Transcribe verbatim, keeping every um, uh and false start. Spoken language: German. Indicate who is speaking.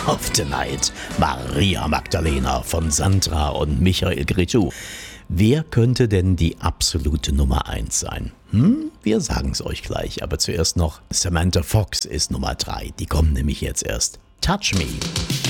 Speaker 1: of the Night, Maria Magdalena von Sandra und Michael Cretu. Wer könnte denn die absolute Nummer eins sein? Hm, wir sagen es euch gleich, aber zuerst noch Samantha Fox ist Nummer drei. Die kommt nämlich jetzt erst. Touch Me.